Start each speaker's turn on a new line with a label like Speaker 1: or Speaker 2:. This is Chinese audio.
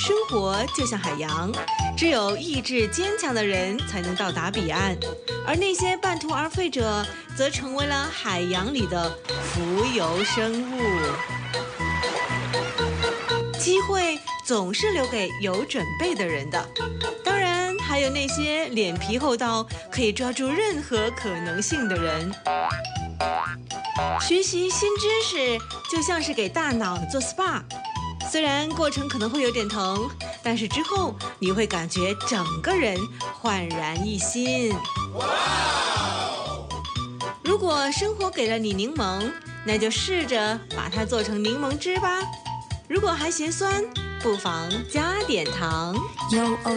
Speaker 1: 生活就像海洋，只有意志坚强的人才能到达彼岸，而那些半途而废者，则成为了海洋里的浮游生物。机会总是留给有准备的人的，当然还有那些脸皮厚到可以抓住任何可能性的人。学习新知识就像是给大脑做 SPA， 虽然过程可能会有点疼，但是之后你会感觉整个人焕然一新。如果生活给了你柠檬，那就试着把它做成柠檬汁吧。如果还嫌酸，不妨加点糖。